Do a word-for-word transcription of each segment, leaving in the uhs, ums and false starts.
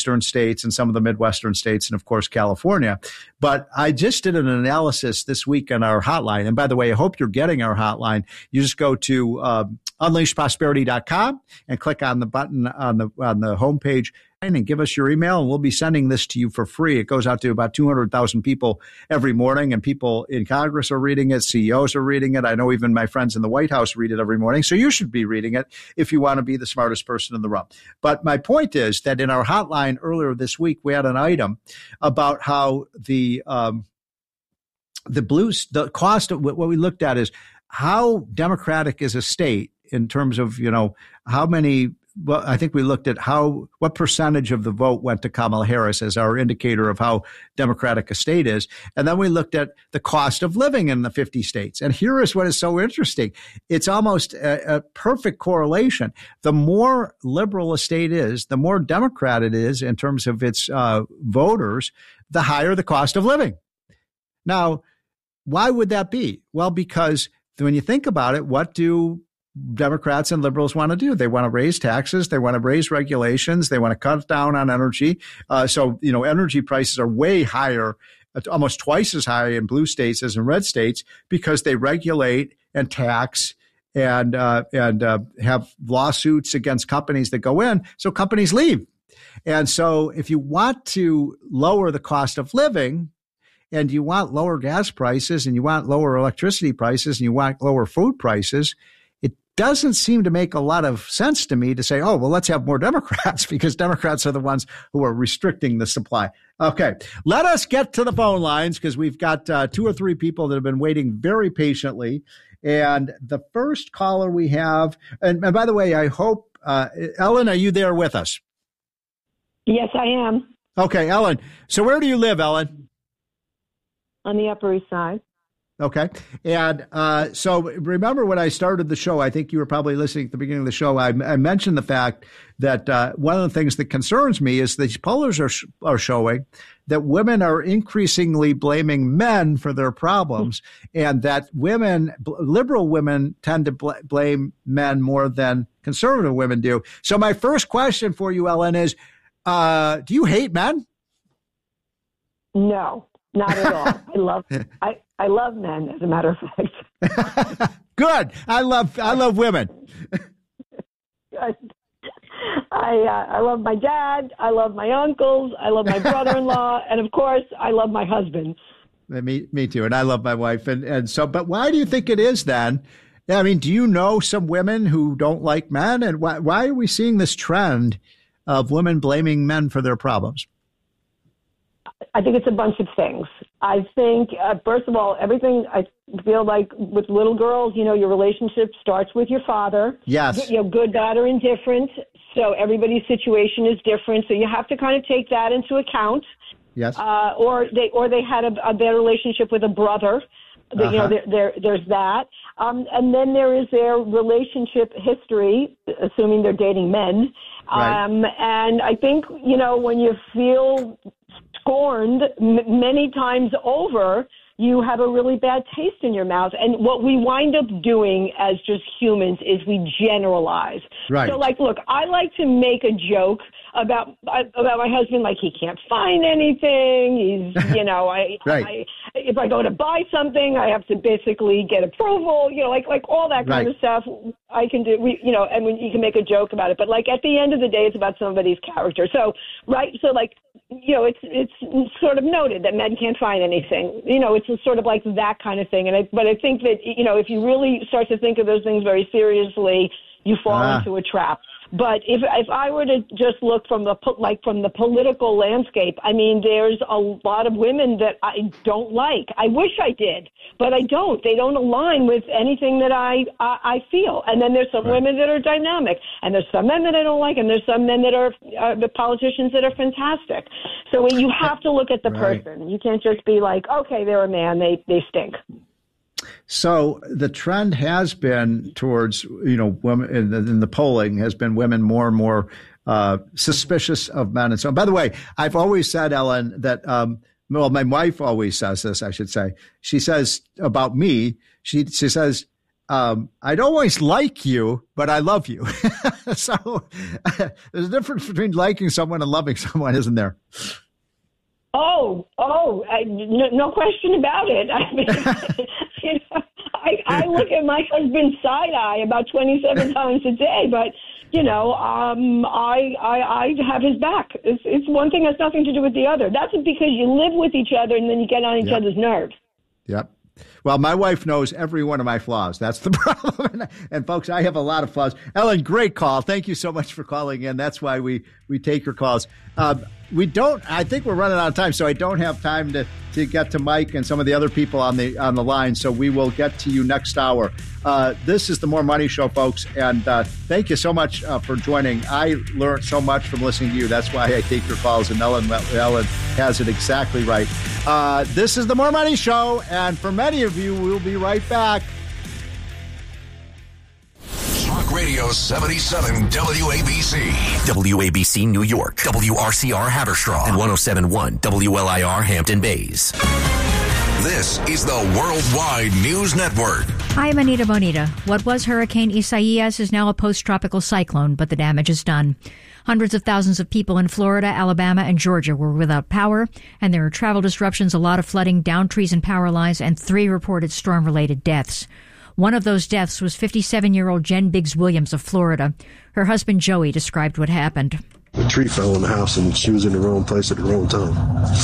eastern states and some of the Midwestern states and, of course, California. But I just did an analysis this week on our hotline. And by the way, I hope you're getting our hotline. You just go to uh, unleash prosperity dot com and click on the button on the on the homepage and give us your email, and we'll be sending this to you for free. It goes out to about two hundred thousand people every morning, and people in Congress are reading it. C E Os are reading it. I know even my friends in the White House read it every morning. So you should be reading it if you want to be the smartest person in the room. But my point is that in our hotline earlier this week, we had an item about how the um, the blues, the cost of what we looked at is how democratic is a state in terms of, you know, how many. Well, I think we looked at how, what percentage of the vote went to Kamala Harris as our indicator of how democratic a state is. And then we looked at the cost of living in the fifty states. And here is what is so interesting. It's almost a, a perfect correlation. The more liberal a state is, the more Democrat it is in terms of its uh, voters, the higher the cost of living. Now, why would that be? Well, because when you think about it, what do Democrats and liberals want to do? They want to raise taxes. They want to raise regulations. They want to cut down on energy. Uh, so, you know, energy prices are way higher, almost twice as high in blue states as in red states, because they regulate and tax and uh, and uh, have lawsuits against companies that go in. So companies leave. And so if you want to lower the cost of living, and you want lower gas prices, and you want lower electricity prices, and you want lower food prices, doesn't seem to make a lot of sense to me to say, oh, well, let's have more Democrats, because Democrats are the ones who are restricting the supply. Okay, let us get to the phone lines, because we've got uh, two or three people that have been waiting very patiently. And the first caller we have, and, and by the way, I hope, uh, Ellen, are you there with us? Yes, I am. Okay, Ellen. So where do you live, Ellen? On the Upper East Side. Okay. And uh, so remember when I started the show, I think you were probably listening at the beginning of the show, I, I mentioned the fact that uh, one of the things that concerns me is these polls are, sh- are showing that women are increasingly blaming men for their problems, and that women, liberal women, tend to bl- blame men more than conservative women do. So my first question for you, Ellen, is uh, do you hate men? No, not at all. I love I. I love men, as a matter of fact. Good. I love I love women. I uh, I love my dad. I love my uncles. I love my brother-in-law, and of course, I love my husband. Me, me too. And I love my wife. And and so, but why do you think it is then? I mean, do you know some women who don't like men, and why why are we seeing this trend of women blaming men for their problems? I think it's a bunch of things. I think, uh, first of all, everything I feel like with little girls, you know, your relationship starts with your father. Yes. You know, good, bad, or indifferent. So everybody's situation is different. So you have to kind of take that into account. Yes. Uh, or they or they had a, a bad relationship with a brother. Uh-huh. You know, there, there there's that. Um, and then there is their relationship history, assuming they're dating men. Right. Um, and I think, you know, when you feel scorned m- many times over, you have a really bad taste in your mouth. And what we wind up doing as just humans is we generalize. Right. So, like, look, I like to make a joke about about my husband, like he can't find anything. He's, you know, I, right. I if I go to buy something, I have to basically get approval. You know, like like all that kind right. of stuff. I can do, we, you know, and we, you can make a joke about it. But like at the end of the day, it's about somebody's character. So, right. So, like, you know, it's it's sort of noted that men can't find anything. You know, it's sort of like that kind of thing. And I, but I think that, you know, if you really start to think of those things very seriously, you fall ah. into a trap. But if if I were to just look from the like from the political landscape, I mean, there's a lot of women that I don't like. I wish I did, but I don't. They don't align with anything that I I, I feel. And then there's some right. women that are dynamic, and there's some men that I don't like, and there's some men that are uh, the politicians that are fantastic. So you have to look at the right. person. You can't just be like, okay, they're a man, they they stink. So the trend has been towards, you know, women in the, in the polling has been women more and more uh, suspicious of men. And so, by the way, I've always said, Ellen, that, um, well, my wife always says this, I should say. She says about me, she, she says, um, I don't always like you, but I love you. So there's a difference between liking someone and loving someone, isn't there? Oh, oh, I, no, no question about it. I mean, you know, I, I look at my husband's side eye about twenty-seven times a day, but you know, um, I, I I have his back. It's, it's one thing has nothing to do with the other. That's because you live with each other and then you get on each yep. other's nerves. Yep. Well, my wife knows every one of my flaws. That's the problem. And folks, I have a lot of flaws. Ellen, great call. Thank you so much for calling in. That's why we, we take your calls. Um, we don't, I think we're running out of time, so I don't have time to, to get to Mike and some of the other people on the on the line. So we will get to you next hour. Uh, this is the More Money Show, folks. And uh, thank you so much uh, for joining. I learned so much from listening to you. That's why I take your calls. And Ellen, Ellen has it exactly right. Uh, this is the More Money Show. And for many of you, we'll be right back. Talk Radio seventy-seven W A B C. W A B C New York. W R C R Haverstraw. And one oh seven point one W L I R Hampton Bays. This is the Worldwide News Network. Hi, I'm Anita Bonita. What was Hurricane Isaias is now a post-tropical cyclone, but the damage is done. Hundreds of thousands of people in Florida, Alabama, and Georgia were without power, and there are travel disruptions, a lot of flooding, downed trees and power lines, and three reported storm-related deaths. One of those deaths was fifty-seven-year-old Jen Biggs Williams of Florida. Her husband, Joey, described what happened. A tree fell on the house, and she was in the wrong place at the wrong time.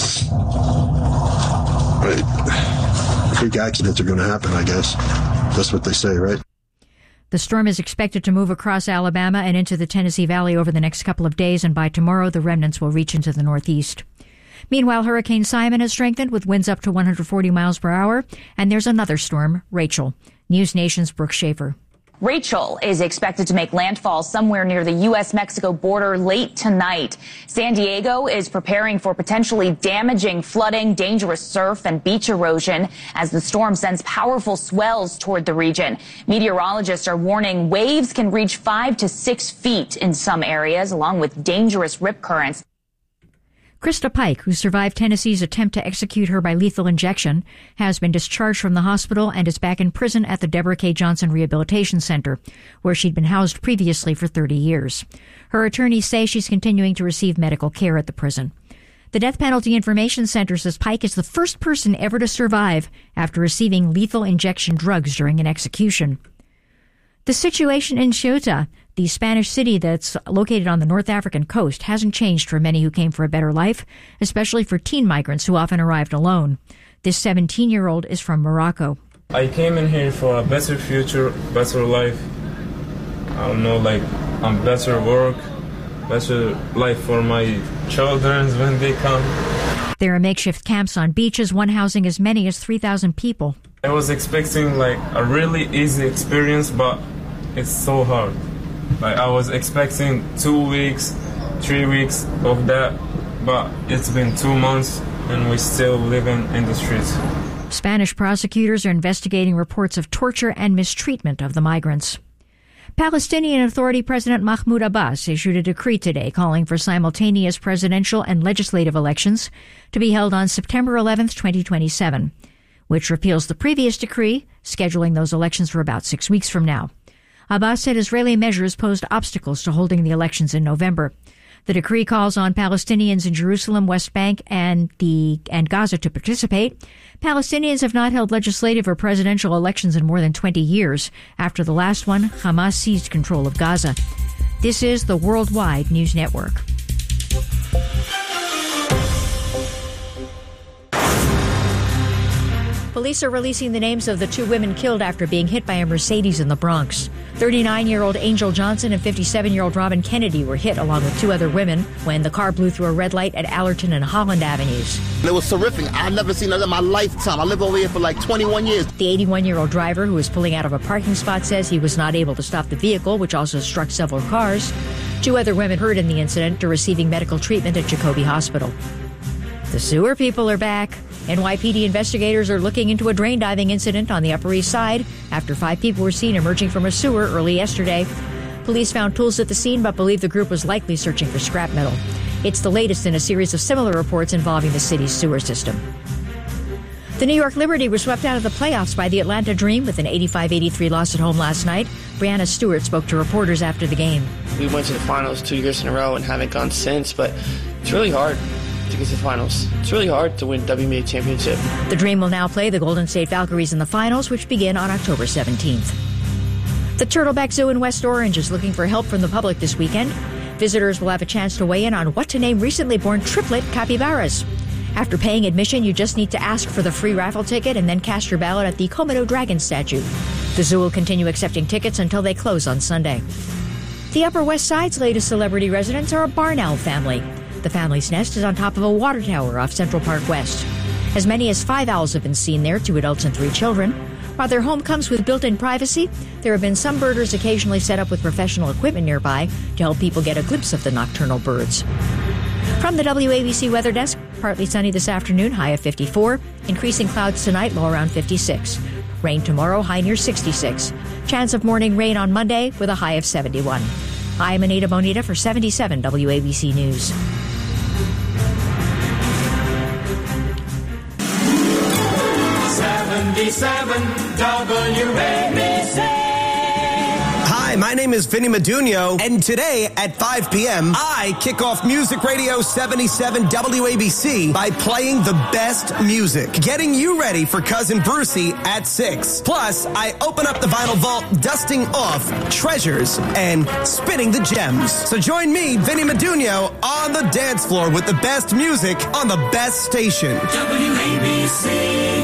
Right. Freak accidents are going to happen, I guess. That's what they say, right? The storm is expected to move across Alabama and into the Tennessee Valley over the next couple of days, and by tomorrow, the remnants will reach into the northeast. Meanwhile, Hurricane Simon has strengthened with winds up to one hundred forty miles per hour, and there's another storm, Rachel. News Nation's Brooke Schaefer. Rachel is expected to make landfall somewhere near the U S Mexico border late tonight. San Diego is preparing for potentially damaging flooding, dangerous surf, and beach erosion as the storm sends powerful swells toward the region. Meteorologists are warning waves can reach five to six feet in some areas, along with dangerous rip currents. Krista Pike, who survived Tennessee's attempt to execute her by lethal injection, has been discharged from the hospital and is back in prison at the Deborah K. Johnson Rehabilitation Center, where she'd been housed previously for thirty years. Her attorneys say she's continuing to receive medical care at the prison. The Death Penalty Information Center says Pike is the first person ever to survive after receiving lethal injection drugs during an execution. The situation in Ceuta, the Spanish city that's located on the North African coast, hasn't changed for many who came for a better life, especially for teen migrants who often arrived alone. This seventeen-year-old is from Morocco. I came in here for a better future, better life. I don't know, like, um, better work, better life for my children when they come. There are makeshift camps on beaches, one housing as many as three thousand people. I was expecting, like, a really easy experience, but it's so hard. Like, I was expecting two weeks, three weeks of that, but it's been two months and we're still living in the streets. Spanish prosecutors are investigating reports of torture and mistreatment of the migrants. Palestinian Authority President Mahmoud Abbas issued a decree today calling for simultaneous presidential and legislative elections to be held on September eleventh, twenty twenty-seven, which repeals the previous decree, scheduling those elections for about six weeks from now. Abbas said Israeli measures posed obstacles to holding the elections in November. The decree calls on Palestinians in Jerusalem, West Bank, and the and Gaza to participate. Palestinians have not held legislative or presidential elections in more than twenty years. After the last one, Hamas seized control of Gaza. This is the Worldwide News Network. Police are releasing the names of the two women killed after being hit by a Mercedes in the Bronx. thirty-nine-year-old Angel Johnson and fifty-seven-year-old Robin Kennedy were hit along with two other women when the car blew through a red light at Allerton and Holland Avenues. It was terrific. I've never seen that in my lifetime. I lived over here for like twenty-one years. The eighty-one-year-old driver who was pulling out of a parking spot says he was not able to stop the vehicle, which also struck several cars. Two other women hurt in the incident are receiving medical treatment at Jacoby Hospital. The sewer people are back. N Y P D investigators are looking into a drain diving incident on the Upper East Side after five people were seen emerging from a sewer early yesterday. Police found tools at the scene but believe the group was likely searching for scrap metal. It's the latest in a series of similar reports involving the city's sewer system. The New York Liberty were swept out of the playoffs by the Atlanta Dream with an eighty-five eighty-three loss at home last night. Brianna Stewart spoke to reporters after the game. We went to the finals two years in a row and haven't gone since, but it's really hard to get to the finals. It's really hard to win W N B A championship. The Dream will now play the Golden State Valkyries in the finals, which begin on October seventeenth. The Turtleback Zoo in West Orange is looking for help from the public this weekend. Visitors will have a chance to weigh in on what to name recently born triplet capybaras. After paying admission, you just need to ask for the free raffle ticket and then cast your ballot at the Komodo dragon statue. The zoo will continue accepting tickets until they close on Sunday. The Upper West Side's latest celebrity residents are a barn owl family. The family's nest is on top of a water tower off Central Park West. As many as five owls have been seen there, two adults and three children. While their home comes with built-in privacy, there have been some birders occasionally set up with professional equipment nearby to help people get a glimpse of the nocturnal birds. From the W A B C Weather Desk, partly sunny this afternoon, high of fifty-four. Increasing clouds tonight, low around fifty-six. Rain tomorrow, high near sixty-six. Chance of morning rain on Monday with a high of seventy-one. I'm Anita Bonita for seventy-seven W A B C News. seventy-seven W A B C. Hi, my name is Vinny Madunio, and today at five p.m., I kick off Music Radio seventy-seven W A B C by playing the best music, getting you ready for Cousin Brucey at six. Plus, I open up the vinyl vault, dusting off treasures and spinning the gems. So join me, Vinny Madunio, on the dance floor with the best music on the best station. W A B C.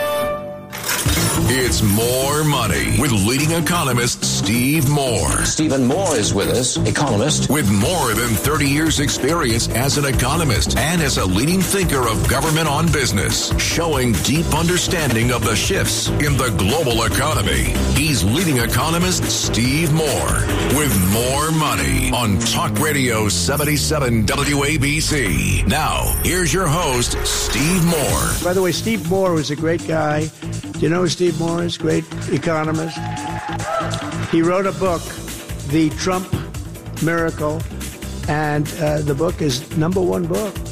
It's More Money with leading economist Steve Moore. Stephen Moore is with us, economist. With more than thirty years experience as an economist and as a leading thinker of government on business, showing deep understanding of the shifts in the global economy. He's leading economist Steve Moore with More Money on Talk Radio seventy-seven W A B C. Now, here's your host, Steve Moore. By the way, Steve Moore was a great guy. Do you know who Steve Moore is? Great economist. He wrote a book, The Trump Miracle, and uh, the book is number one book.